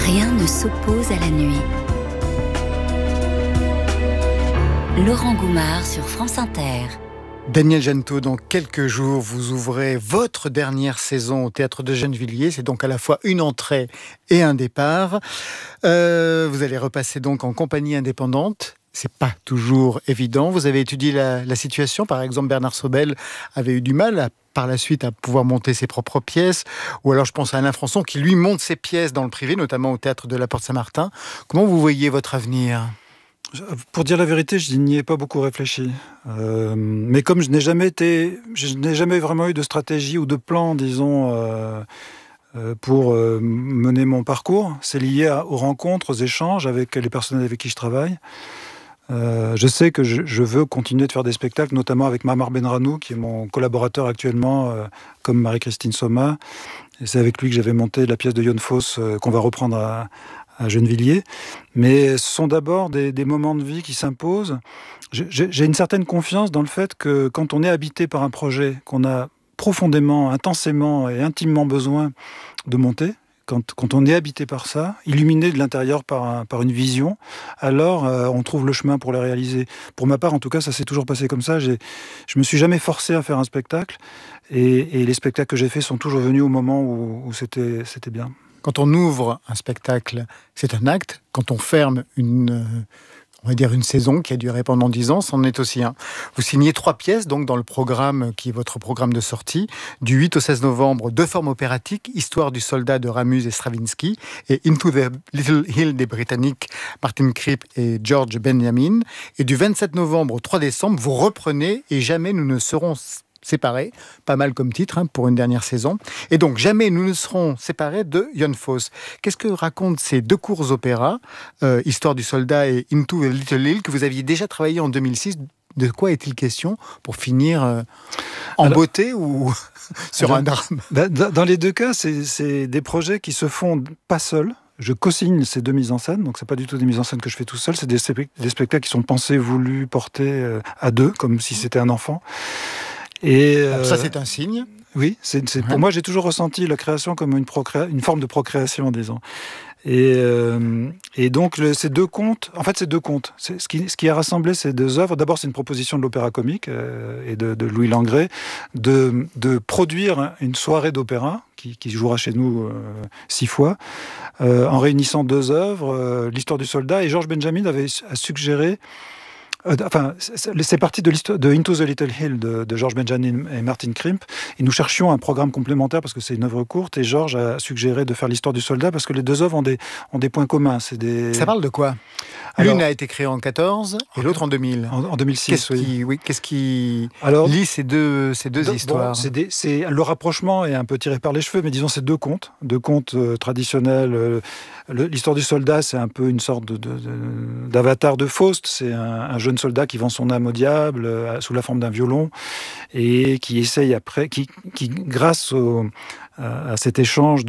Rien ne s'oppose à la nuit. Laurent Goumard sur France Inter. Daniel Jeannetot, dans quelques jours, vous ouvrez votre dernière saison au Théâtre de Gennevilliers. C'est donc à la fois une entrée et un départ. Vous allez repasser donc en compagnie indépendante. C'est pas toujours évident. Vous avez étudié la situation. Par exemple, Bernard Sobel avait eu du mal par la suite à pouvoir monter ses propres pièces. Ou alors je pense à Alain Françon qui lui monte ses pièces dans le privé, notamment au Théâtre de la Porte-Saint-Martin. Comment vous voyez votre avenir ? Pour dire la vérité, je n'y ai pas beaucoup réfléchi. Mais comme je n'ai jamais vraiment eu de stratégie ou de plan, disons, pour mener mon parcours, c'est lié aux rencontres, aux échanges avec les personnes avec qui je travaille. Je sais que je veux continuer de faire des spectacles, notamment avec Mamar Benranou, qui est mon collaborateur actuellement, comme Marie-Christine Soma. Et c'est avec lui que j'avais monté la pièce de Jon Fosse qu'on va reprendre à Gennevilliers. Mais ce sont d'abord des moments de vie qui s'imposent. J'ai une certaine confiance dans le fait que quand on est habité par un projet qu'on a profondément, intensément et intimement besoin de monter, quand on est habité par ça, illuminé de l'intérieur par une vision, alors on trouve le chemin pour le réaliser. Pour ma part, en tout cas, ça s'est toujours passé comme ça. Je me suis jamais forcé à faire un spectacle, et les spectacles que j'ai faits sont toujours venus au moment où c'était bien. Quand on ouvre un spectacle, c'est un acte. Quand on ferme une saison qui a duré pendant 10 ans, c'en est aussi un. Vous signez 3 pièces donc dans le programme qui est votre programme de sortie. Du 8 au 16 novembre, 2 formes opératiques, Histoire du soldat de Ramus et Stravinsky et Into the Little Hill des Britanniques Martin Cripp et George Benjamin. Et du 27 novembre au 3 décembre, vous reprenez Et jamais nous ne serons séparés, pas mal comme titre pour une dernière saison. Et donc, Jamais nous ne serons séparés de Jon Fosse. Qu'est-ce que racontent ces 2 courts opéras, Histoire du soldat et Into the Little Hill, que vous aviez déjà travaillé en 2006 ? De quoi est-il question pour finir en beauté ou sur un drame ? Dans les 2 cas, c'est des projets qui se font pas seuls. Je co-signe ces 2 mises en scène, donc c'est pas du tout des mises en scène que je fais tout seul, c'est des spectacles qui sont pensés, voulus, portés à 2, comme si c'était un enfant. Et ça, c'est un signe. Oui, pour moi, j'ai toujours ressenti la création comme une forme de procréation, disons. Et donc, ces 2 contes, en fait, ces 2 contes, ce qui a rassemblé ces 2 œuvres, d'abord, c'est une proposition de l'Opéra Comique et de Louis Langrée de produire une soirée d'opéra qui jouera chez nous 6 fois, en réunissant 2 œuvres, l'Histoire du soldat, et George Benjamin a suggéré. C'est parti de Into the Little Hill de George Benjamin et Martin Cripp. Et nous cherchions un programme complémentaire parce que c'est une œuvre courte. Et George a suggéré de faire l'Histoire du soldat parce que les 2 œuvres ont des points communs. Ça parle de quoi ? L'une a été créée en 14 et l'autre en 2000. En 2006, Qu'est-ce qui lie ces deux histoires ? Le rapprochement est un peu tiré par les cheveux, mais disons c'est 2 contes traditionnels. L'Histoire du soldat, c'est un peu une sorte d'avatar de Faust. C'est un jeune soldat qui vend son âme au diable sous la forme d'un violon et qui essaye après, qui grâce à cet échange